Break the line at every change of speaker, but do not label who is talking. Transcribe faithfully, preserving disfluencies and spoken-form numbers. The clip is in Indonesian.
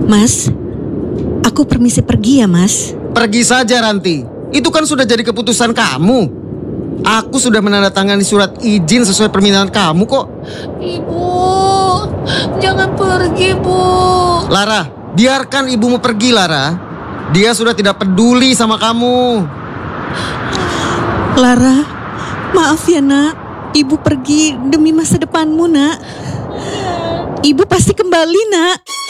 Mas, aku permisi pergi ya, Mas.
Pergi saja, Ranti. Itu kan sudah jadi keputusan kamu. Aku sudah menandatangani surat izin sesuai permintaan kamu kok.
Ibu, jangan pergi, Bu.
Lara, biarkan ibumu pergi, Lara. Dia sudah tidak peduli sama kamu.
Lara, maaf ya nak. Ibu pergi demi masa depanmu nak. Ibu pasti kembali nak.